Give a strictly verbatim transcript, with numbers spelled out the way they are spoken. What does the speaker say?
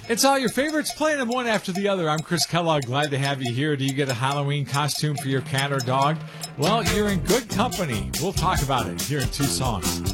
It's all your favorites playing them one after the other. I'm Chris Kellogg. Glad to have you here. Do you get a Halloween costume for your cat or dog? Well, you're in good company. We'll talk about it here in two songs.